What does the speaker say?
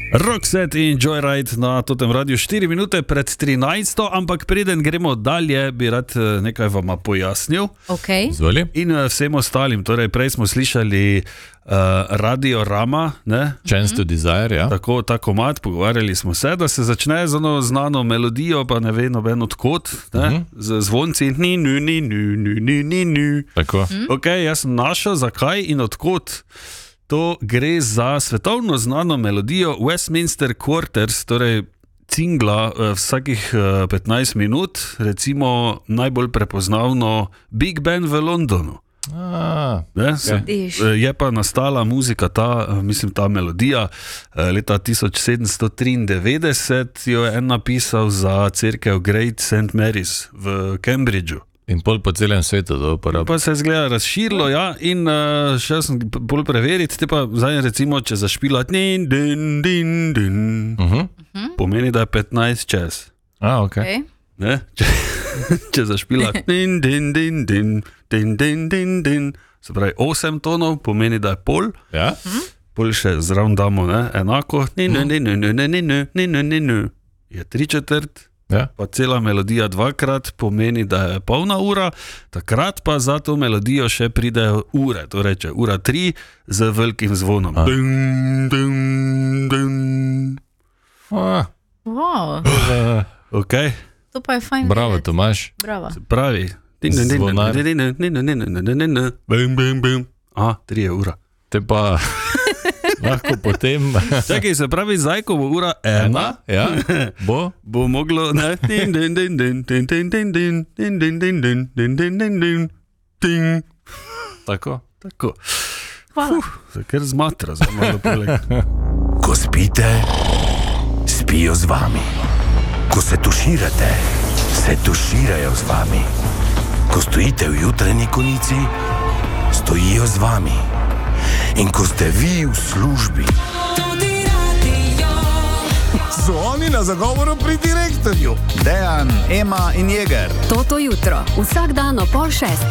Roxette in Joyride na totem radiju 4 minute pred 13, ampak preden gremo dalje, bi rad nekaj vama pojasnil. Okay. In vsem ostalim, torej prej smo slišali Radio Rama, ne? Chance to Desire, ja. Tako, ta komad, pogovarjali smo se, da se začne z eno znano melodijo, pa ne ve noben odkot, ne? Z zvonci ni, nu, ni, nu, nu, ni, ni, nu. Tako. Ok, jaz sem našel, zakaj in odkot. To gre za svetovno znano melodijo Westminster Quarters, torej cingla vsakih 15 minut, recimo najbolj prepoznavno Big Ben v Londonu. Je pa nastala muzika, ta melodija, leta 1793 jo je en napisal za cerkev Great St. Mary's v Cambridgeu. In pol po celem svetu to uporablja. Pa se je zgleda razširilo, ja, in še sem bolj preveriti, te pa zdaj recimo, če zašpila din, din, din, din, pomeni, da je 15 čez. Okay. Ne? Če zašpila din, din, din, din, din, din, din, din, se pravi 8 tonov, pomeni, da je pol. Ja? Pol še zraven damo, ne? Enako, je 3/4. Ja. Pa cela melodija dvakrat pomeni, da je polna ura, takrat pa za to melodijo še pridejo ure, to reče ura 3 z velikim zvonom. Dun, dun, dun. Wow. Okay. To pa je fajn. Bravo, Tomaž. Bravo. Pravi. Zvonar. 3 je ura. Te pa lahko potem... Čakaj, se pravi, zdaj, ko bo ura 1, ja, bo moglo... Tako. Hvala. Se kar zmatra, za malo poleg. Ko spite, spijo z vami. Ko se tuširate, se tuširajo z vami. Ko stojite v jutranji konici, stojijo z vami. In ko ste vi v službi, so oni na zagovoru pri direktorju. Dejan, Ema in Jeger. Toto jutro, vsak dan ob 5:30.